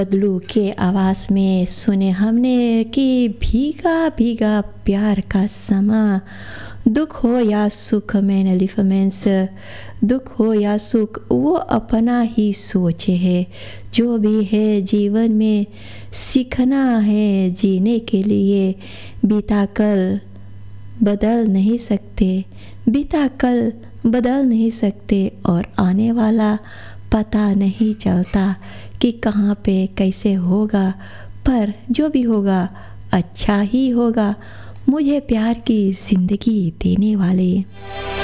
बदलू के आवाज़ में सुने हमने कि भीगा भीगा प्यार का समा। दुख हो या सुख, मैंने लिफमेंस, दुख हो या सुख वो अपना ही सोचे है। जो भी है जीवन में सीखना है जीने के लिए। बीता कल बदल नहीं सकते, बीता कल बदल नहीं सकते, और आने वाला पता नहीं चलता कि कहाँ पे कैसे होगा। पर जो भी होगा अच्छा ही होगा। मुझे प्यार की ज़िंदगी देने वाले